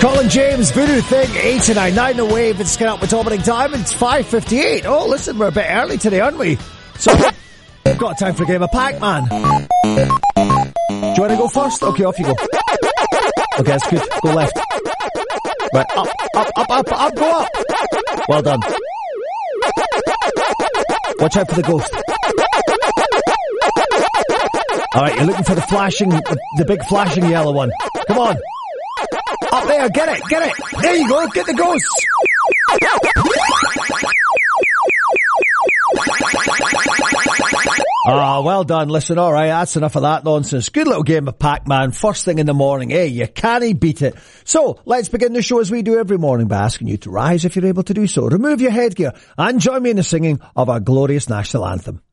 Colin James, Voodoo Thing, 89.9 The Wave. It's Skin Up with Dominic Diamond. It's 5:58. Oh, listen, we're a bit early today, aren't we? So, we've got time for a game of Pac-Man. Do you want to go first? Okay, off you go. Okay, that's good. Go left. Right, up, go up. Well done. Watch out for the ghost. Alright, you're looking for the big flashing yellow one. Come on. Up there, get it. There you go, get the ghost. Well done. Listen, alright, that's enough of that nonsense. Good little game of Pac-Man, first thing in the morning. Hey, you can't beat it. So, let's begin the show as we do every morning by asking you to rise if you're able to do so. Remove your headgear and join me in the singing of our glorious national anthem.